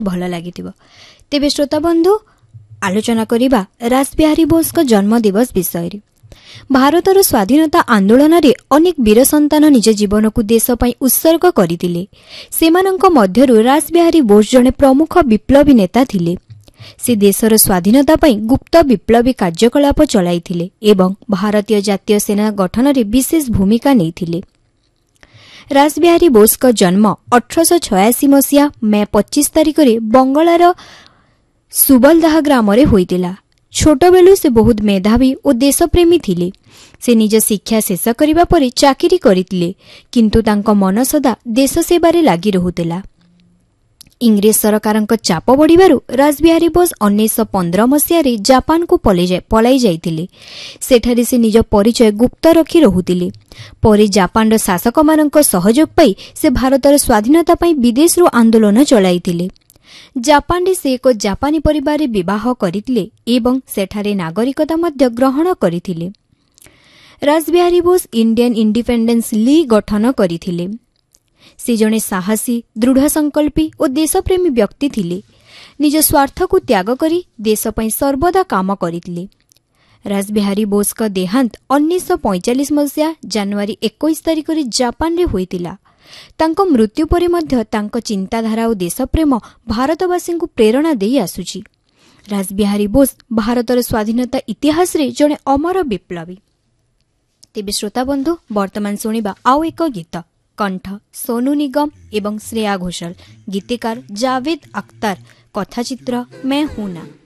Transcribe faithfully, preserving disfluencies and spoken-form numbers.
भल लगी। तेबे श्रोता बंधु आलोचना करिबा रासबिहारी बोस को जन्म दिवस विषय। भारतर स्वाधीनता आंदोलन रे अनेक वीर संतान निज जीवन को देश पई उत्सर्ग करथिले। सेमानंक मध्यरु रासबिहारी बोस जने प्रमुख विप्लवी नेता थिले। से देशर स्वाधीनता पई गुप्त विप्लवी कार्यकलाप चलाइथिले एवं भारतीय जातीय सेना गठन रे विशेष भूमिका नैथिले। रासबिहारी बोस का जन्म अठारह छयासी मसीहा मे पच्चीस तारिख रे बंगलार सुबलदाह ग्राम रे होइतिला। छोट बेलू से बहुत मेधावी और देशप्रेमी थिले। से निज शिक्षा शेष करिबा परे चाकरी करितिले, किंतु तांको मन सदा देश सेवारे लागि रहुतिला। इंग्रेज सरकारक चाप बढ़िबारु रासबिहारी बोस उन्नीस सौ पंद्रह मसीह जापान को पलाई जाइतिले। सेठारे से निज परिचय गुप्त रखी रहुतिले। परे जापान शासक मानक सहयोग पाई से भारतर स्वाधीनता पाई विदेश रु आंदोलन चलाइतिले। जापान रे से एक जापानी परिवार विवाह करितिले एवं सेठारे नागरिकता मध्य ग्रहण करितिले। Rasbihari Bose Indian independence league गठन करितिले। से जने साहसी दृढ़ संकल्पी और देशप्रेमी व्यक्ति थिले। निज स्वार्थ को त्याग करी देश पई सर्वदा काम करितिले। रासबिहारी बोस का देहांत उन्नीस सौ पैंतालीस मसीहा जनवरी इक्कीस तारिख रे जापान रे होइतिला। तांको मृत्यु परे मध्य तांको चिंताधारा और देशप्रेम भारतवासी को प्रेरणा देई आसुची। रासबिहारी बोस भारतर स्वाधीनता इतिहास रे जने अमर विप्लवी। तेबे श्रोता बंधु वर्तमान सुनिबा आउ एक गीत। कंठ सोनू निगम एवं श्रेया घोषाल, गीतिकार जावेद अख्तर, कथाचित्र मैं हूं ना।